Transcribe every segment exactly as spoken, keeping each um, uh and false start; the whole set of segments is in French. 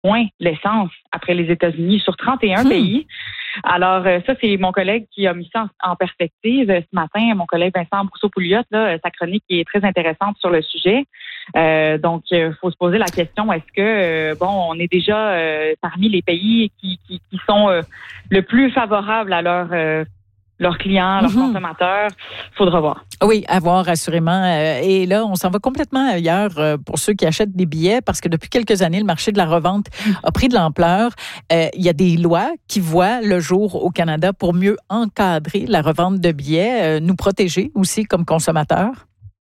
moins l'essence après les États-Unis sur trente et un hmm. pays. Alors, euh, ça, c'est mon collègue qui a mis ça en, en perspective euh, ce matin. Mon collègue Vincent Brousseau-Pouliot, là, sa chronique est très intéressante sur le sujet. Euh, donc, il euh, faut se poser la question, est-ce que, euh, bon, on est déjà euh, parmi les pays qui, qui, qui sont euh, le plus favorables à leur... Euh, leurs clients, leurs mm-hmm. consommateurs, il faudra voir. Oui, à voir assurément. Et là, on s'en va complètement ailleurs pour ceux qui achètent des billets parce que depuis quelques années, le marché de la revente a pris de l'ampleur. Euh, il y a des lois qui voient le jour au Canada pour mieux encadrer la revente de billets, euh, nous protéger aussi comme consommateurs.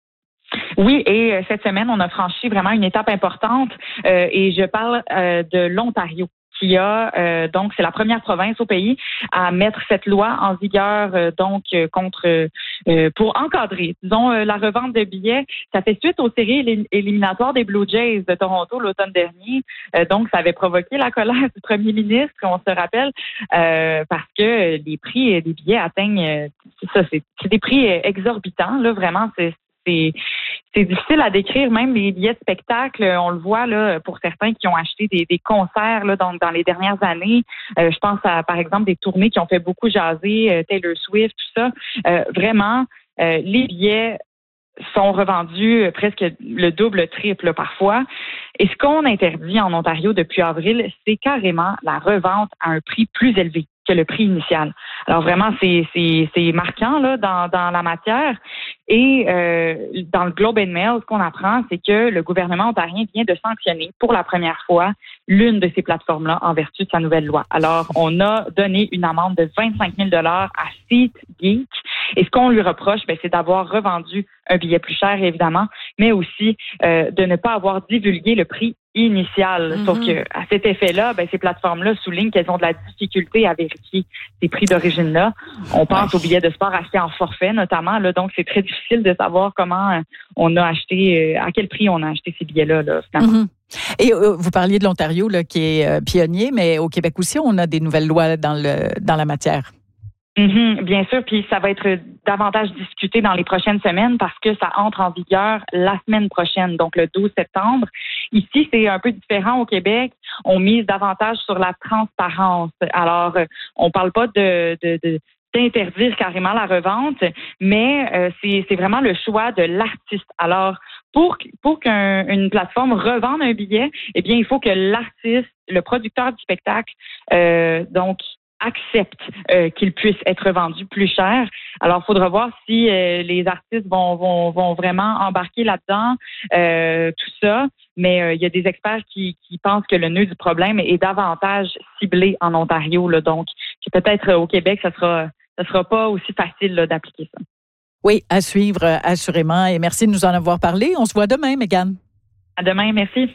Oui, et euh, cette semaine, on a franchi vraiment une étape importante euh, et je parle euh, de l'Ontario. Qui a euh, donc c'est la première province au pays à mettre cette loi en vigueur euh, donc euh, contre euh, pour encadrer disons euh, la revente de billets. Ça fait suite aux séries éliminatoires des Blue Jays de Toronto l'automne dernier. Euh, donc ça avait provoqué la colère du premier ministre, on se rappelle, euh, parce que les prix des billets atteignent euh, c'est ça c'est, c'est des prix exorbitants là vraiment c'est C'est, c'est difficile à décrire, même les billets de spectacle, on le voit là pour certains qui ont acheté des, des concerts là, dans, dans les dernières années. Euh, je pense à, par exemple, des tournées qui ont fait beaucoup jaser, euh, Taylor Swift, tout ça. Euh, vraiment, euh, les billets sont revendus presque le double, le triple là, parfois. Et ce qu'on interdit en Ontario depuis avril, c'est carrément la revente à un prix plus élevé que le prix initial. Alors vraiment, c'est c'est c'est marquant là dans dans la matière. Et euh, dans le Globe and Mail, ce qu'on apprend, c'est que le gouvernement ontarien vient de sanctionner pour la première fois l'une de ces plateformes-là en vertu de sa nouvelle loi. Alors, on a donné une amende de vingt-cinq mille dollars à SeatGeek. Et ce qu'on lui reproche, ben, c'est d'avoir revendu un billet plus cher, évidemment, mais aussi euh, de ne pas avoir divulgué le prix initial. Mm-hmm. Sauf que à cet effet-là, ben, ces plateformes-là soulignent qu'elles ont de la difficulté à vérifier ces prix d'origine-là. On pense aux billets de sport achetés en forfait, notamment. Là, donc, c'est très difficile de savoir comment on a acheté, à quel prix on a acheté ces billets-là, là, finalement. Mm-hmm. Et euh, vous parliez de l'Ontario, là, qui est euh, pionnier, mais au Québec aussi, on a des nouvelles lois dans le dans la matière. Mm-hmm, bien sûr, puis ça va être davantage discuté dans les prochaines semaines parce que ça entre en vigueur la semaine prochaine, donc le douze septembre. Ici, c'est un peu différent au Québec. On mise davantage sur la transparence. Alors, on parle pas de, de, de d'interdire carrément la revente, mais euh, c'est, c'est vraiment le choix de l'artiste. Alors, pour pour qu'une plateforme revende un billet, eh bien, il faut que l'artiste, le producteur du spectacle, euh, donc accepte euh, qu'il puisse être vendu plus cher. Alors, il faudra voir si euh, les artistes vont, vont, vont vraiment embarquer là-dedans, euh, tout ça. Mais euh, il y a des experts qui, qui pensent que le nœud du problème est davantage ciblé en Ontario. Là, donc, que peut-être au Québec, ça sera, ça sera pas aussi facile là, d'appliquer ça. Oui, à suivre, assurément. Et merci de nous en avoir parlé. On se voit demain, Mégane. À demain, merci.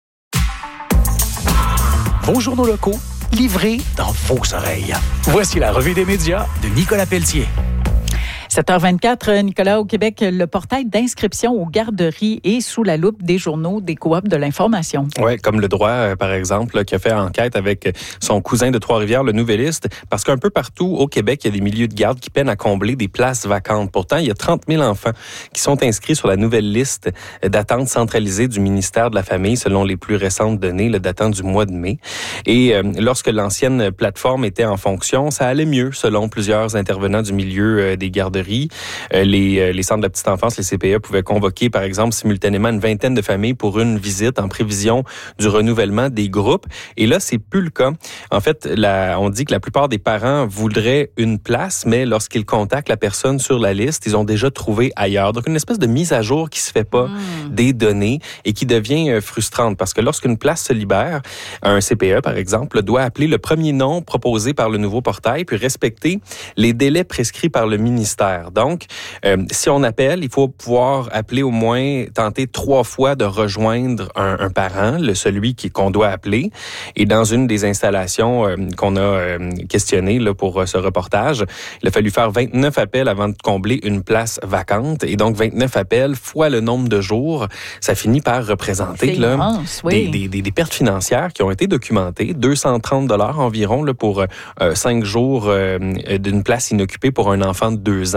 Vos journaux locaux, livrés dans vos oreilles. Voici la revue des médias de Nicolas Pelletier. sept heures vingt-quatre, Nicolas, au Québec, le portail d'inscription aux garderies est sous la loupe des journaux des coops de l'information. Oui, comme Le Droit, euh, par exemple, là, qui a fait enquête avec son cousin de Trois-Rivières, le Nouvelliste, parce qu'un peu partout au Québec, il y a des milieux de garde qui peinent à combler des places vacantes. Pourtant, il y a trente mille enfants qui sont inscrits sur la nouvelle liste d'attente centralisée du ministère de la Famille, selon les plus récentes données, le datant du mois de mai. Et euh, lorsque l'ancienne plateforme était en fonction, ça allait mieux, selon plusieurs intervenants du milieu euh, des garderies. Euh, les, euh, les centres de la petite enfance, les C P E, pouvaient convoquer, par exemple, simultanément une vingtaine de familles pour une visite en prévision du renouvellement des groupes. Et là, c'est plus le cas. En fait, la, on dit que la plupart des parents voudraient une place, mais lorsqu'ils contactent la personne sur la liste, ils ont déjà trouvé ailleurs. Donc, une espèce de mise à jour qui se fait pas mmh. des données et qui devient euh, frustrante parce que lorsqu'une place se libère, un C P E, par exemple, doit appeler le premier nom proposé par le nouveau portail puis respecter les délais prescrits par le ministère. Donc, euh, si on appelle, il faut pouvoir appeler au moins, tenter trois fois de rejoindre un, un parent, le celui qui, qu'on doit appeler. Et dans une des installations euh, qu'on a euh, questionnées là, pour euh, ce reportage, il a fallu faire vingt-neuf appels avant de combler une place vacante. Et donc, vingt-neuf appels fois le nombre de jours, ça finit par représenter là, immense, oui. des, des, des pertes financières qui ont été documentées. deux cent trente dollars environ là, pour euh, cinq jours euh, d'une place inoccupée pour un enfant de deux ans.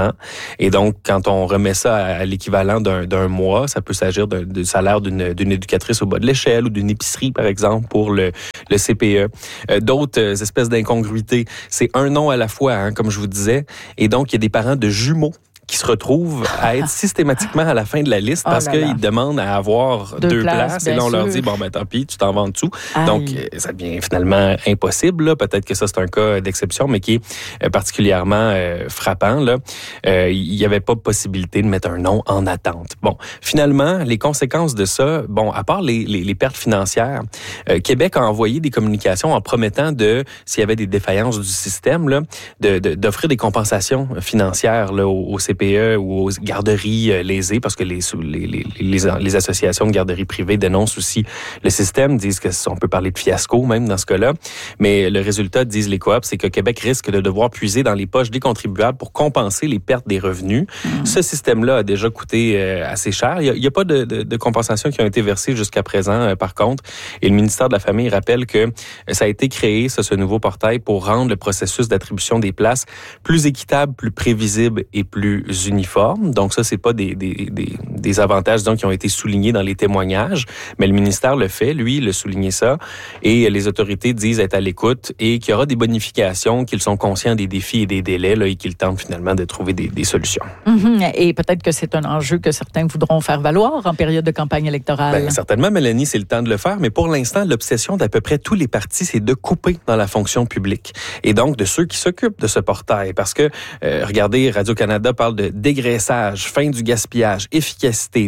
ans. Et donc, quand on remet ça à, à l'équivalent d'un, d'un mois, ça peut s'agir d'un, du salaire d'une, d'une éducatrice au bas de l'échelle ou d'une épicerie, par exemple, pour le, le C P E. Euh, d'autres euh, espèces d'incongruités, c'est un nom à la fois, hein, comme je vous disais. Et donc, il y a des parents de jumeaux qui se retrouvent à être systématiquement à la fin de la liste parce oh qu'ils demandent à avoir deux, deux places, places et là on sûr. leur dit bon ben tant pis, tu t'en vas en dessous. Aïe. Donc ça devient finalement impossible là. Peut-être que ça c'est un cas d'exception mais qui est particulièrement euh, frappant là. Euh, il y avait pas possibilité de mettre un nom en attente. Bon, finalement les conséquences de ça, bon à part les, les, les pertes financières, euh, Québec a envoyé des communications en promettant de s'il y avait des défaillances du système là, de, de d'offrir des compensations financières là au, au C P E ou aux garderies lésées, parce que les, les, les, les, les associations de garderies privées dénoncent aussi le système, disent qu'on peut parler de fiasco même dans ce cas-là. Mais le résultat, disent les coops, c'est que Québec risque de devoir puiser dans les poches des contribuables pour compenser les pertes des revenus. Mmh. Ce système-là a déjà coûté euh, assez cher. Il n'y a, a pas de, de, de compensation qui ont été versées jusqu'à présent, euh, par contre. Et le ministère de la Famille rappelle que ça a été créé, ça, ce nouveau portail, pour rendre le processus d'attribution des places plus équitable, plus prévisible et plus uniforme. Donc ça, c'est pas des, des, des, des avantages donc, qui ont été soulignés dans les témoignages, mais le ministère le fait, lui, il a souligné ça, et les autorités disent être à l'écoute et qu'il y aura des bonifications, qu'ils sont conscients des défis et des délais là, et qu'ils tentent finalement de trouver des, des solutions. Mm-hmm. Et peut-être que c'est un enjeu que certains voudront faire valoir en période de campagne électorale. Bien, certainement, Mélanie, c'est le temps de le faire, mais pour l'instant, l'obsession d'à peu près tous les partis, c'est de couper dans la fonction publique et donc de ceux qui s'occupent de ce portail. Parce que, euh, regardez, Radio-Canada parle de dégraissage, fin du gaspillage, efficacité,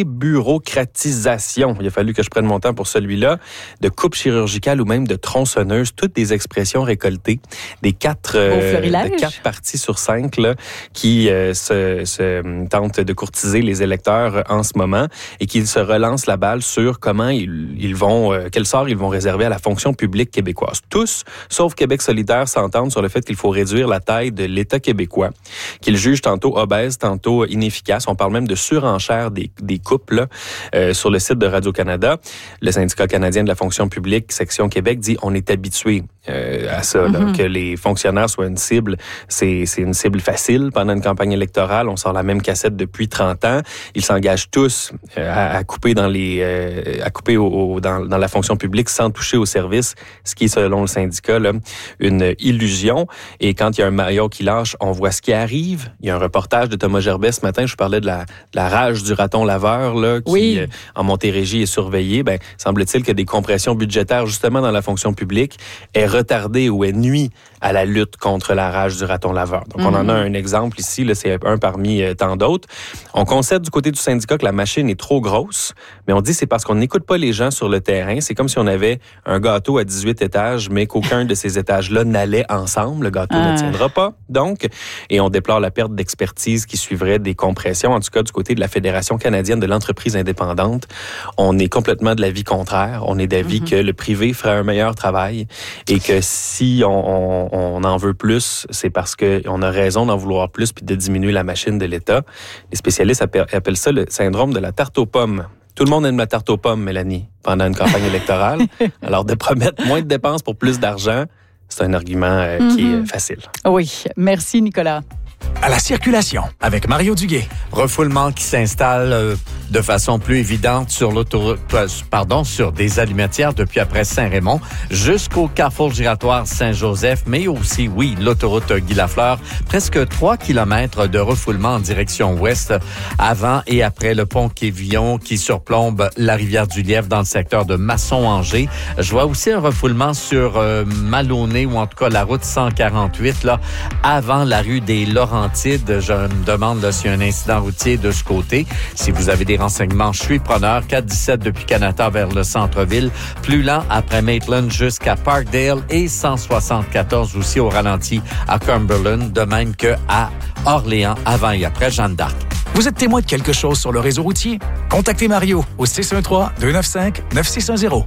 débureaucratisation. Il a fallu que je prenne mon temps pour celui-là, de coupe chirurgicale ou même de tronçonneuse, toutes des expressions récoltées des quatre, euh, de quatre partis sur cinq là, qui euh, se, se tentent de courtiser les électeurs en ce moment et qui se relancent la balle sur comment ils, ils vont, euh, quel sort ils vont réserver à la fonction publique québécoise. Tous, sauf Québec solidaire, s'entendent sur le fait qu'il faut réduire la taille de l'État québécois, qu'ils jugent tantôt obèse, tantôt inefficace. On parle même de surenchère des, des coupes là, euh, sur le site de Radio-Canada. Le syndicat canadien de la fonction publique, section Québec, dit on est habitué euh, à ça, mm-hmm. là, que les fonctionnaires soient une cible. C'est, c'est une cible facile pendant une campagne électorale. On sort la même cassette depuis trente ans. Ils s'engagent tous euh, à, à couper dans les, euh, à couper au, au, dans, dans la fonction publique sans toucher au service, ce qui est selon le syndicat là, une illusion. Et quand il y a un maillot qui lâche, on voit ce qui arrive. Il y a un reportage de Thomas Gerbet ce matin. Je parlais de la, de la rage du raton laveur là, qui oui. euh, en Montérégie est surveillé. Ben semble-t-il que des compressions budgétaires justement dans la fonction publique est retardée ou est nuit à la lutte contre la rage du raton laveur. Donc, mm-hmm. on en a un exemple ici, là, c'est un parmi euh, tant d'autres. On concède du côté du syndicat que la machine est trop grosse, mais on dit c'est parce qu'on n'écoute pas les gens sur le terrain. C'est comme si on avait un gâteau à dix-huit étages, mais qu'aucun de ces étages-là n'allait ensemble. Le gâteau ah. ne tiendra pas, donc. Et on déplore la perte d'expertise qui suivrait des compressions. En tout cas, du côté de la Fédération canadienne de l'entreprise indépendante, on est complètement de l'avis contraire. On est d'avis mm-hmm. que le privé ferait un meilleur travail et que si on, on on en veut plus, c'est parce qu'on a raison d'en vouloir plus puis de diminuer la machine de l'État. Les spécialistes appellent ça le syndrome de la tarte aux pommes. Tout le monde aime la tarte aux pommes, Mélanie, pendant une campagne électorale. Alors, de promettre moins de dépenses pour plus d'argent, c'est un argument euh, mm-hmm. qui est facile. Oui. Merci, Nicolas. À la circulation, avec Mario Duguay. Refoulement qui s'installe euh, de façon plus évidente sur l'autoroute, euh, pardon, sur des alimentières depuis après Saint-Raymond jusqu'au carrefour giratoire Saint-Joseph, mais aussi, oui, l'autoroute Guy-Lafleur. Presque trois kilomètres de refoulement en direction ouest avant et après le pont Quévillon qui surplombe la rivière du Lièvre dans le secteur de Masson-Angers. Je vois aussi un refoulement sur euh, Maloney ou en tout cas la route cent quarante-huit, là, avant la rue des Laurentides. Je me demande là, s'il y a un incident routier de ce côté. Si vous avez des renseignements, je suis preneur. quatre dix-sept depuis Canada vers le centre-ville. Plus lent après Maitland jusqu'à Parkdale et cent soixante-quatorze aussi au ralenti à Cumberland, de même que à Orléans avant et après Jeanne d'Arc. Vous êtes témoin de quelque chose sur le réseau routier? Contactez Mario au six un trois, deux neuf cinq, neuf six un zéro.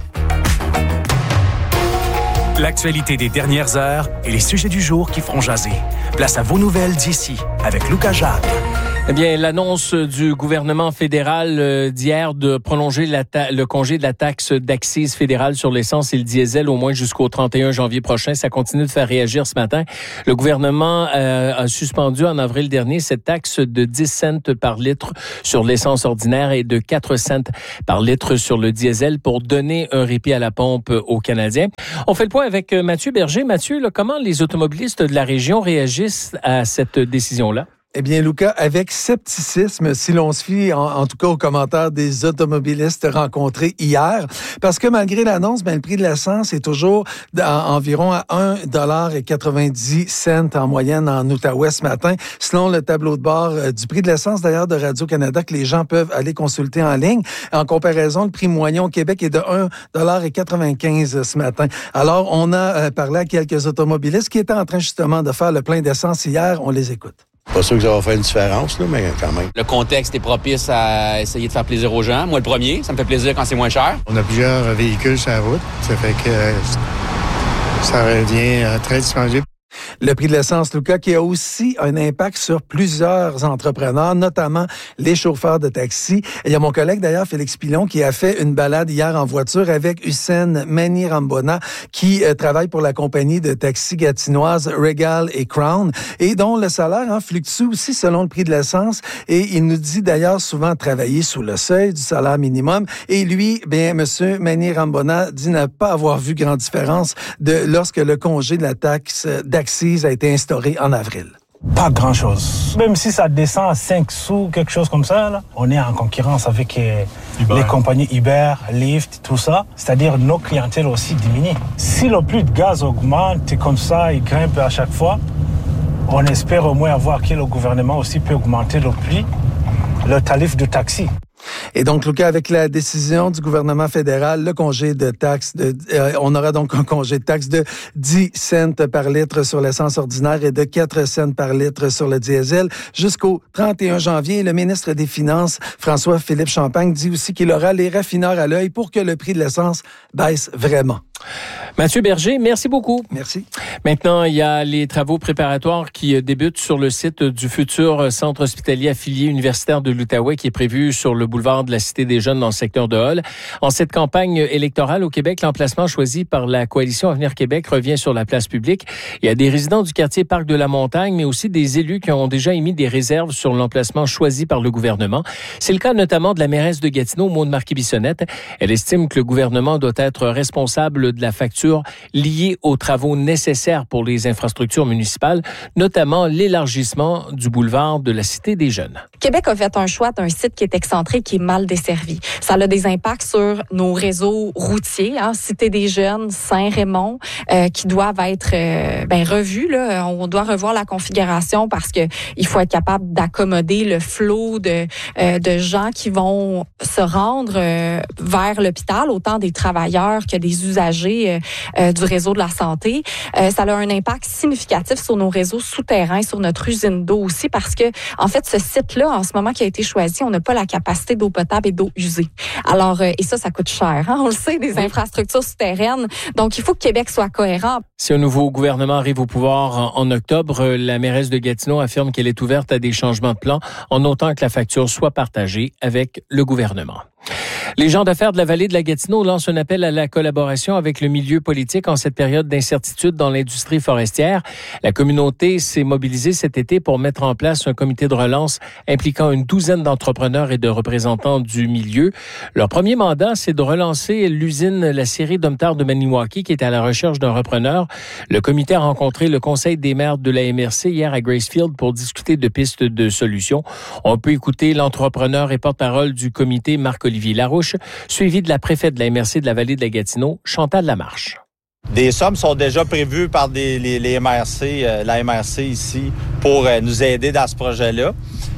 L'actualité des dernières heures et les sujets du jour qui feront jaser. Place à vos nouvelles d'ici avec Lucas Jacques. Eh bien, l'annonce du gouvernement fédéral d'hier de prolonger la ta- le congé de la taxe d'accise fédérale sur l'essence et le diesel au moins jusqu'au trente et un janvier prochain, ça continue de faire réagir ce matin. Le gouvernement euh, a suspendu en avril dernier cette taxe de dix cents par litre sur l'essence ordinaire et de quatre cents par litre sur le diesel pour donner un répit à la pompe aux Canadiens. On fait le point avec Mathieu Berger. Mathieu, là, comment les automobilistes de la région réagissent à cette décision-là? Eh bien, Luca, avec scepticisme, si l'on se fie en, en tout cas aux commentaires des automobilistes rencontrés hier, parce que malgré l'annonce, ben, le prix de l'essence est toujours à, environ à un dollar quatre-vingt-dix en moyenne en Outaouais ce matin, selon le tableau de bord euh, du prix de l'essence d'ailleurs de Radio-Canada que les gens peuvent aller consulter en ligne. En comparaison, le prix moyen au Québec est de un dollar quatre-vingt-quinze ce matin. Alors, on a euh, parlé à quelques automobilistes qui étaient en train justement de faire le plein d'essence hier. On les écoute. Pas sûr que ça va faire une différence, là, mais quand même. Le contexte est propice à essayer de faire plaisir aux gens. Moi, le premier, ça me fait plaisir quand c'est moins cher. On a plusieurs véhicules sur la route. Ça fait que euh, ça revient euh, très dispendieux. Le prix de l'essence, Lucas, qui a aussi un impact sur plusieurs entrepreneurs, notamment les chauffeurs de taxi. Il y a mon collègue, d'ailleurs, Félix Pilon, qui a fait une balade hier en voiture avec Hussein Mani-Rambona, qui euh, travaille pour la compagnie de taxi gatinoise Regal et Crown, et dont le salaire hein, fluctue aussi selon le prix de l'essence. Et il nous dit d'ailleurs souvent travailler sous le seuil du salaire minimum. Et lui, bien, M. Mani-Rambona dit ne pas avoir vu grande différence de lorsque le congé de la taxe d'accise a été instauré en avril. Pas grand-chose. Même si ça descend à cinq sous, quelque chose comme ça, là, on est en concurrence avec euh, les compagnies Uber, Lyft, tout ça. C'est-à-dire nos clientèles aussi diminuent. Si le prix de gaz augmente comme ça, il grimpe à chaque fois, on espère au moins avoir que le gouvernement aussi peut augmenter le prix, le tarif de taxi. Et donc, Lucas, avec la décision du gouvernement fédéral, le congé de taxe, de, euh, on aura donc un congé de taxe de dix cents par litre sur l'essence ordinaire et de quatre cents par litre sur le diesel jusqu'au trente et un janvier. Le ministre des Finances, François-Philippe Champagne, dit aussi qu'il aura les raffineurs à l'œil pour que le prix de l'essence baisse vraiment. Mathieu Berger, merci beaucoup. Merci. Maintenant, il y a les travaux préparatoires qui débutent sur le site du futur centre hospitalier affilié universitaire de l'Outaouais qui est prévu sur le boulevard de la Cité des Jeunes dans le secteur de Hull. En cette campagne électorale au Québec, l'emplacement choisi par la coalition Avenir Québec revient sur la place publique. Il y a des résidents du quartier Parc de la Montagne, mais aussi des élus qui ont déjà émis des réserves sur l'emplacement choisi par le gouvernement. C'est le cas notamment de la mairesse de Gatineau, Maude Marquis-Bissonnette. Elle estime que le gouvernement doit être responsable de la facture liée aux travaux nécessaires pour les infrastructures municipales, notamment l'élargissement du boulevard de la Cité des Jeunes. Québec a fait un choix d'un site qui est excentré, qui est mal desservi. Ça a des impacts sur nos réseaux routiers, hein, Cité des Jeunes, Saint-Raymond, euh, qui doivent être euh, ben, revus. Là. On doit revoir la configuration parce que il faut être capable d'accommoder le flot de, euh, de gens qui vont se rendre euh, vers l'hôpital, autant des travailleurs que des usagers euh, euh, du réseau de la santé. Euh, ça a un impact significatif sur nos réseaux souterrains, sur notre usine d'eau aussi, parce que en fait, ce site-là, en ce moment qui a été choisi, on n'a pas la capacité d'eau potable et d'eau usée. Alors, euh, et ça, ça coûte cher. Hein? On le sait, des infrastructures souterraines. Donc, il faut que Québec soit cohérent. Si un nouveau gouvernement arrive au pouvoir en octobre, la mairesse de Gatineau affirme qu'elle est ouverte à des changements de plan en notant que la facture soit partagée avec le gouvernement. Les gens d'affaires de la vallée de la Gatineau lancent un appel à la collaboration avec le milieu politique en cette période d'incertitude dans l'industrie forestière. La communauté s'est mobilisée cet été pour mettre en place un comité de relance impliquant une douzaine d'entrepreneurs et de représentants du milieu. Leur premier mandat, c'est de relancer l'usine La Scierie Domtar de Maniwaki qui est à la recherche d'un repreneur. Le comité a rencontré le conseil des maires de la M R C hier à Gracefield pour discuter de pistes de solutions. On peut écouter l'entrepreneur et porte-parole du comité, Marc-Olivier Larouche, suivi de la préfète de la M R C de la vallée de la Gatineau, Chantal Lamarche. Des sommes sont déjà prévues par des, les, les M R C, euh, la M R C ici, pour euh, nous aider dans ce projet-là.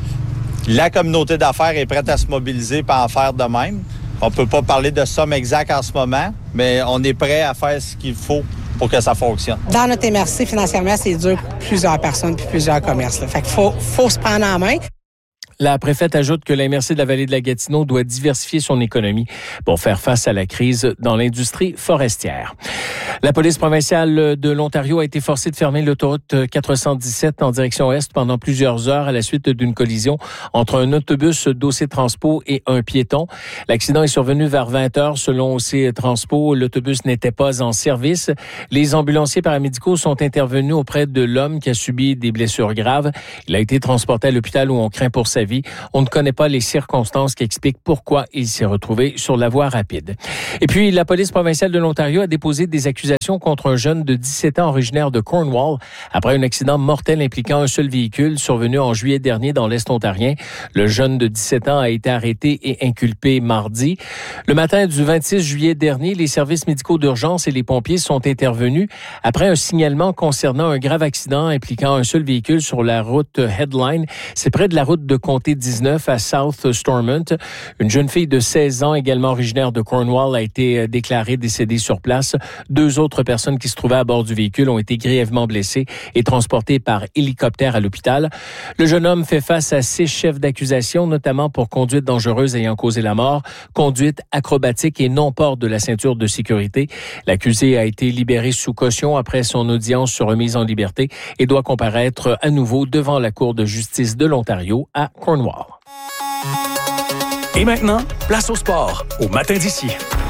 La communauté d'affaires est prête à se mobiliser pour en faire de même. On ne peut pas parler de sommes exactes en ce moment, mais on est prêt à faire ce qu'il faut pour que ça fonctionne. Dans notre M R C, financièrement, c'est dur pour plusieurs personnes puis plusieurs commerces. Là. Fait qu'il faut, faut se prendre en main. La préfète ajoute que la M R C de la vallée de la Gatineau doit diversifier son économie pour faire face à la crise dans l'industrie forestière. La police provinciale de l'Ontario a été forcée de fermer l'autoroute quatre cent dix-sept en direction est pendant plusieurs heures à la suite d'une collision entre un autobus d'O C Transpo et un piéton. L'accident est survenu vers vingt heures. Selon O C Transpo, l'autobus n'était pas en service. Les ambulanciers paramédicaux sont intervenus auprès de l'homme qui a subi des blessures graves. Il a été transporté à l'hôpital où on craint pour sa vie. On ne connaît pas les circonstances qui expliquent pourquoi il s'est retrouvé sur la voie rapide. Et puis, la police provinciale de l'Ontario a déposé des accusations contre un jeune de dix-sept ans originaire de Cornwall après un accident mortel impliquant un seul véhicule survenu en juillet dernier dans l'Est ontarien. Le jeune de dix-sept ans a été arrêté et inculpé mardi. Le matin du vingt-six juillet dernier, les services médicaux d'urgence et les pompiers sont intervenus après un signalement concernant un grave accident impliquant un seul véhicule sur la route Headline. C'est près de la route de Comté dix-neuf à South Stormont. Une jeune fille de seize ans, également originaire de Cornwall, a été déclarée décédée sur place. Deux autres personnes qui se trouvaient à bord du véhicule ont été grièvement blessées et transportées par hélicoptère à l'hôpital. Le jeune homme fait face à six chefs d'accusation, notamment pour conduite dangereuse ayant causé la mort, conduite acrobatique et non-port de la ceinture de sécurité. L'accusé a été libéré sous caution après son audience sur remise en liberté et doit comparaître à nouveau devant la Cour de justice de l'Ontario à Cornwall. Et maintenant, place au sport, au matin d'ici.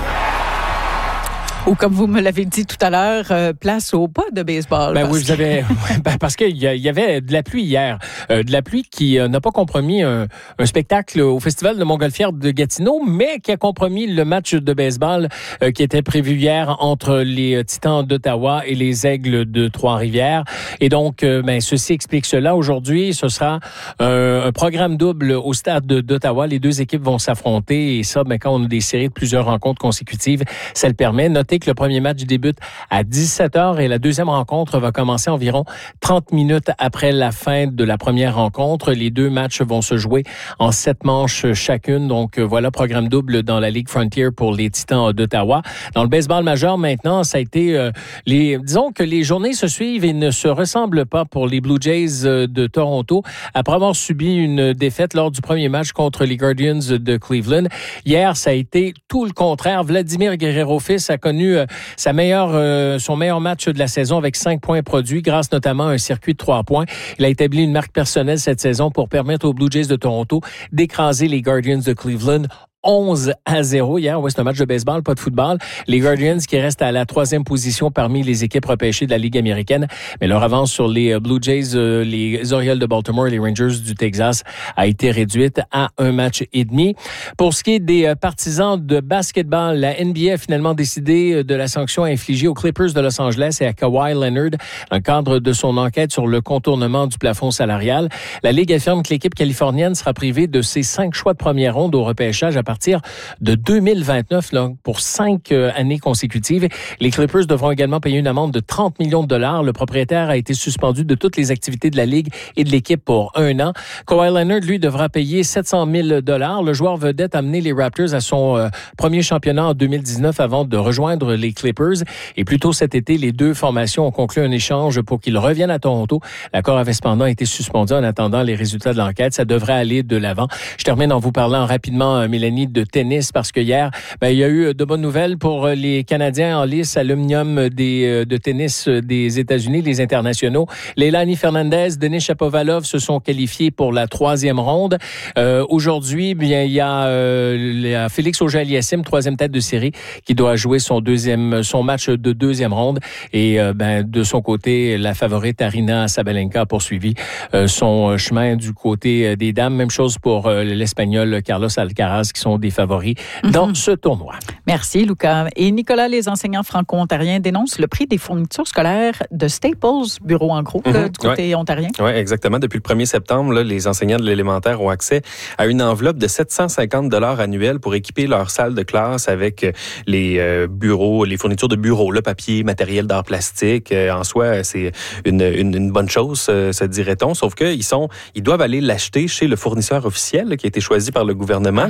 Ou comme vous me l'avez dit tout à l'heure, euh, place au pas de baseball. Ben oui, vous avez, ben parce qu'il y, y avait de la pluie hier, euh, de la pluie qui euh, n'a pas compromis un, un spectacle au Festival de Montgolfière de Gatineau, mais qui a compromis le match de baseball euh, qui était prévu hier entre les Titans d'Ottawa et les Aigles de Trois-Rivières. Et donc, euh, ben ceci explique cela. Aujourd'hui, ce sera euh, un programme double au stade d'Ottawa. Les deux équipes vont s'affronter et ça, ben quand on a des séries de plusieurs rencontres consécutives, ça le permet. Notez que le premier match débute à dix-sept heures et la deuxième rencontre va commencer environ trente minutes après la fin de la première rencontre. Les deux matchs vont se jouer en sept manches chacune. Donc voilà, programme double dans la Ligue Frontier pour les Titans d'Ottawa. Dans le baseball majeur maintenant, ça a été euh, les disons que les journées se suivent et ne se ressemblent pas pour les Blue Jays de Toronto après avoir subi une défaite lors du premier match contre les Guardians de Cleveland. Hier, ça a été tout le contraire. Vladimir Guerrero-Fils a connu euh, sa meilleure, euh, son meilleur match de la saison avec cinq points produits grâce notamment à un circuit de trois points. Il a établi une marque personnelle cette saison pour permettre aux Blue Jays de Toronto d'écraser les Guardians de Cleveland onze à zéro hier. Ouais, c'est un match de baseball, pas de football. Les Guardians qui restent à la troisième position parmi les équipes repêchées de la Ligue américaine. Mais leur avance sur les Blue Jays, euh, les Orioles de Baltimore et les Rangers du Texas a été réduite à un match et demi. Pour ce qui est des partisans de basketball, la N B A a finalement décidé de la sanction infligée aux Clippers de Los Angeles et à Kawhi Leonard dans le cadre de son enquête sur le contournement du plafond salarial. La Ligue affirme que l'équipe californienne sera privée de ses cinq choix de première ronde au repêchage à partir de deux mille vingt-neuf, là, pour cinq euh, années consécutives. Les Clippers devront également payer une amende de trente millions de dollars. Le propriétaire a été suspendu de toutes les activités de la Ligue et de l'équipe pour un an. Kawhi Leonard, lui, devra payer sept cent mille dollars. Le joueur vedette a amené les Raptors à son euh, premier championnat en deux mille dix-neuf avant de rejoindre les Clippers. Et plus tôt cet été, les deux formations ont conclu un échange pour qu'il revienne à Toronto. L'accord avait cependant été suspendu en attendant les résultats de l'enquête. Ça devrait aller de l'avant. Je termine en vous parlant rapidement, Mélanie, de tennis parce que hier, ben, il y a eu de bonnes nouvelles pour les Canadiens en lice aluminium des, de tennis des États-Unis, les internationaux. Leilani Fernandez, Denis Shapovalov se sont qualifiés pour la troisième ronde. Euh, aujourd'hui, bien, il y a euh, Félix Auger-Aliassime, troisième tête de série, qui doit jouer son deuxième, son match de deuxième ronde. Et euh, ben, de son côté, la favorite Aryna Sabalenka a poursuivi euh, son chemin du côté des dames. Même chose pour euh, l'Espagnol Carlos Alcaraz, qui sont des favoris dans mm-hmm. ce tournoi. Merci, Lucas. Et Nicolas, les enseignants franco-ontariens dénoncent le prix des fournitures scolaires de Staples, bureau en gros, mm-hmm. là, du côté ouais. ontarien. Oui, exactement. Depuis le premier septembre, là, les enseignants de l'élémentaire ont accès à une enveloppe de sept cent cinquante dollars annuels pour équiper leur salle de classe avec les euh, bureaux, les fournitures de bureaux, le papier, matériel d'art plastique. Euh, en soi, c'est une, une, une bonne chose, euh, se dirait-on, sauf qu'ils sont, ils doivent aller l'acheter chez le fournisseur officiel là, qui a été choisi par le gouvernement, ah. qui est Staples.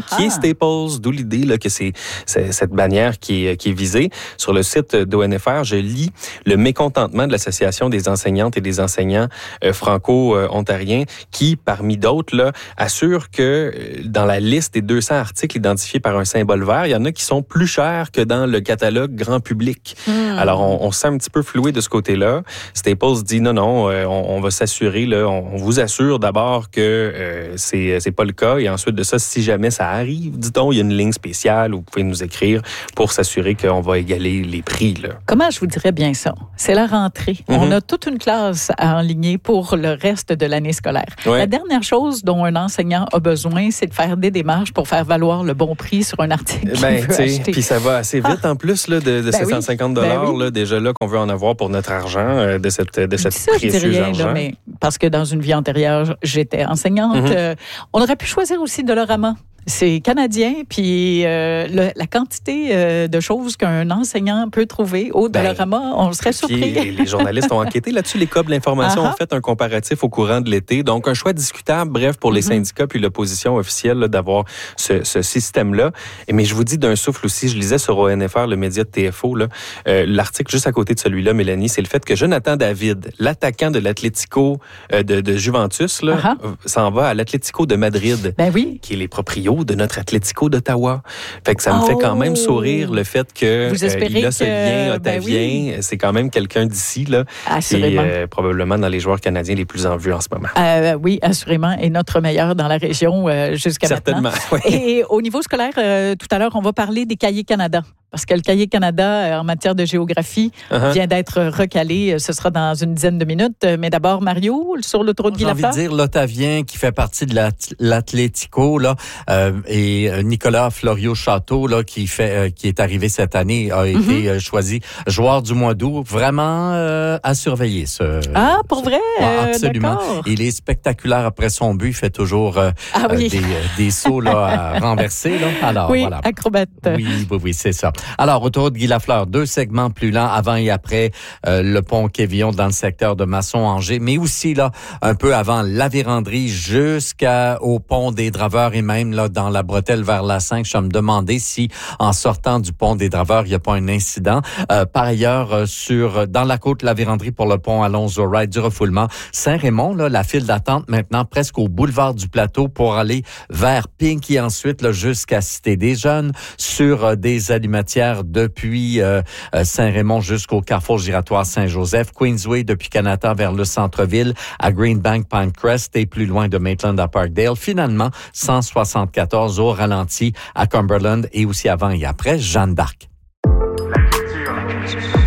Staples, d'où l'idée là, que c'est, c'est cette bannière qui est, qui est visée. Sur le site d'O N F R, je lis le mécontentement de l'Association des enseignantes et des enseignants euh, franco-ontariens qui, parmi d'autres, là, assure que euh, dans la liste des deux cents articles identifiés par un symbole vert, il y en a qui sont plus chers que dans le catalogue grand public. Mmh. Alors, on, on se sent un petit peu floué de ce côté-là. Staples dit non, non, euh, on, on va s'assurer, là, on, on vous assure d'abord que euh, c'est, c'est pas le cas. Et ensuite de ça, si jamais ça arrive, dit-on, il y a une ligne spéciale où vous pouvez nous écrire pour s'assurer qu'on va égaler les prix. Là. Comment je vous dirais bien ça? C'est la rentrée. Mm-hmm. On a toute une classe à enligner pour le reste de l'année scolaire. Ouais. La dernière chose dont un enseignant a besoin, c'est de faire des démarches pour faire valoir le bon prix sur un article qu'il ben, veut acheter. Puis ça va assez vite ah. en plus là, de, de ben sept cent cinquante dollars oui. ben oui. là, déjà là qu'on veut en avoir pour notre argent, euh, de cette, de cette ça, précieuse je dis rien, argent. Là, mais parce que dans une vie antérieure, j'étais enseignante. Mm-hmm. Euh, on aurait pu choisir aussi Dollarama. C'est canadien, puis euh, le, la quantité euh, de choses qu'un enseignant peut trouver au Dollarama, ben, on serait surpris. Les, les journalistes ont enquêté là-dessus. Les C O B, l'information, uh-huh. ont fait un comparatif au courant de l'été. Donc, un choix discutable, bref, pour les mm-hmm. syndicats puis l'opposition officielle là, d'avoir ce, ce système-là. Mais je vous dis d'un souffle aussi, je lisais sur O N F R, le média de T F O, là, euh, l'article juste à côté de celui-là, Mélanie, c'est le fait que Jonathan David, l'attaquant de l'Atlético euh, de, de Juventus, là, uh-huh. s'en va à l'Atlético de Madrid, ben oui. qui est les proprios de notre Atlético d'Ottawa. Fait que ça me oh. fait quand même sourire le fait que Vous espérez euh, il a ce lien ottavien. Ben oui. C'est quand même quelqu'un d'ici là, assurément. qui est euh, probablement dans les joueurs canadiens les plus en vue en ce moment. Euh, oui, assurément, et notre meilleur dans la région euh, jusqu'à Certainement, maintenant. Oui. Et au niveau scolaire, euh, tout à l'heure, on va parler des cahiers Canada. Parce que le cahier Canada, euh, en matière de géographie, uh-huh. vient d'être recalé. Ce sera dans une dizaine de minutes. Mais d'abord, Mario, sur l'autoroute Guy Lafleur. J'ai envie de dire l'Ottavien qui fait partie de l'Atlético, là, euh, et Nicolas Florio-Château, là, qui fait, euh, qui est arrivé cette année, a été mm-hmm. euh, choisi joueur du mois d'août. Vraiment euh, à surveiller, ce. Ah, pour ce, vrai? Ouais, absolument. D'accord. Il est spectaculaire après son but. Il fait toujours euh, ah, oui. euh, des, des sauts là, à renverser. Là. Alors, oui, voilà. acrobate. Oui, oui, oui, c'est ça. Alors, autoroute Guy Lafleur, deux segments plus lents avant et après euh, le pont Quévillon dans le secteur de Masson-Angers, mais aussi là un peu avant la Vérandrie jusqu'au pont des Draveurs et même là dans la bretelle vers la cinq. Je me demandais si en sortant du pont des Draveurs, il n'y a pas un incident. Euh, par ailleurs, euh, sur dans la côte la Vérandrie pour le pont Alonzo-Wright du refoulement. Saint-Raymond, là, la file d'attente maintenant presque au boulevard du Plateau pour aller vers Pink et ensuite là, jusqu'à Cité des Jeunes sur euh, des alimatières depuis euh, Saint-Raymond jusqu'au carrefour giratoire Saint-Joseph, Queensway depuis Canada vers le centre-ville à Greenbank, Pinecrest et plus loin de Maitland à Parkdale. Finalement, cent soixante-quatorze au ralenti à Cumberland et aussi avant et après Jeanne d'Arc. La culture, la culture,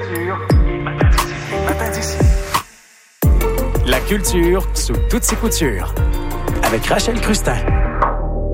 la culture, la culture sous toutes ses coutures avec Rachel Crustin.